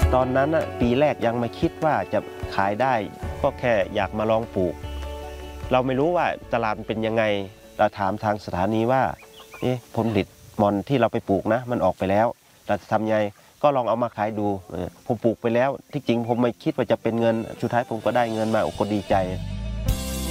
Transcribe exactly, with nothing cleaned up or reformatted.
ตอนนั้นปีแรกยังไม่คิดว่าจะขายได้ก็แค่อยากมาลองปลูกเราไม่รู้ว่าตลาดเป็นยังไงเราถามทางสถานีว่าเอ๊ะผลผลิตหม่อนที่เราไปปลูกนะมันออกไปแล้วเราจะทำไงก็ลองเอามาขายดูผมปลูกไปแล้วที่จริงผมไม่คิดว่าจะเป็นเงินสุดท้ายผมก็ได้เงินมาก็ดีใจ